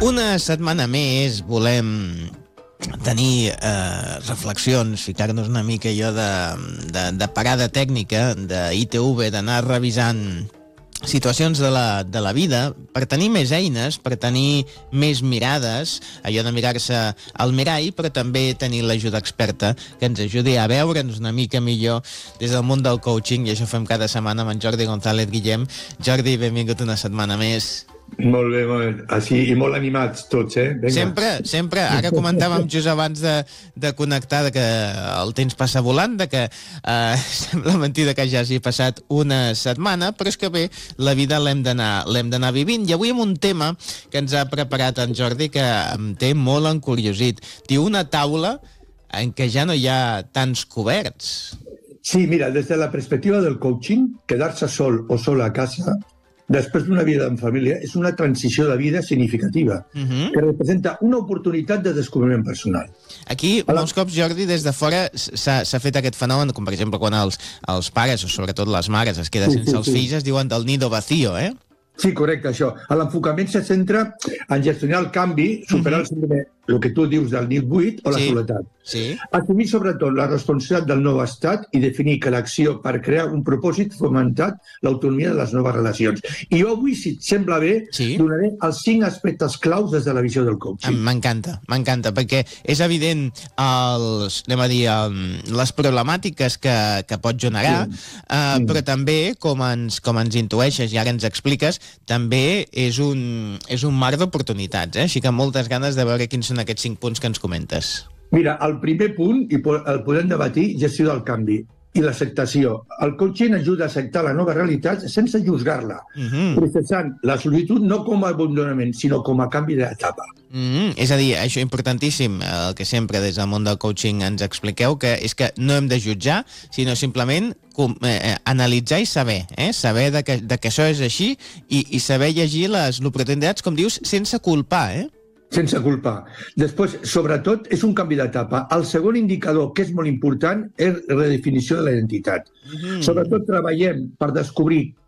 Una setmana més volem tenir reflexions, ficar-nos una mica allò de parada tècnica, d'ITV, d'anar revisant situacions de la vida per tenir més eines, per tenir més mirades, allò de mirar-se al mirall, però també tenir l'ajuda experta que ens ajudi a veure'ns una mica millor des del món del coaching, i això fem cada setmana amb en Jordi González Guillem. Jordi, benvingut una setmana més. Molt bé, així, i molt animats tots, eh? Vinga. Sempre. Ara comentàvem just abans de connectar que el temps passa volant, que sembla mentida que ja hagi passat una setmana, però és que bé, la vida l'hem d'anar vivint. I avui amb un tema que ens ha preparat en Jordi que em té molt encuriosit. Diu una taula en què ja no hi ha tants coberts. Sí, mira, des de la perspectiva del coaching, quedar-se sol o sola a casa després d'una vida en família és una transició de vida significativa, que representa una oportunitat de descobriment personal. Aquí, molts cops, Jordi, des de fora s'ha fet aquest fenomen, com per exemple quan els pares, o sobretot les mares, es queden sense els fills, es diuen del nido vacío, eh? Sí, correcte, això. L'enfocament se centra en gestionar el canvi, superar el que tu dius del nit buit o la soledat. Sí. Assumir sobretot la responsabilitat del nou estat i definir que l'acció per crear un propòsit fomentat l'autonomia de les noves relacions. I jo avui, si et sembla bé, donaré els 5 aspectes claus des de la visió del coaching. M'encanta, perquè és evident les problemàtiques que pot generar, però també, com ens intueixes i ara ens expliques, també és un mar d'oportunitats, així que moltes ganes de veure quins són aquests 5 punts que ens comentes. Mira, el primer punt, i el podem debatir, gestió del canvi i l'acceptació. El coaching ajuda a acceptar la nova realitat sense juzgar-la, processant la solitud no com a abandonament, sinó com a canvi d'etapa. És a dir, això importantíssim, el que sempre des del món del coaching ens expliqueu, que és que no hem de jutjar, sinó simplement analitzar i saber, saber que això és així i saber llegir les oportunitats, com dius, sense culpar, Sense culpar. Després, sobretot, és un canvi d'etapa. El segon indicador, que és molt important, és la redefinició de la identitat. Sobretot treballem per descobrir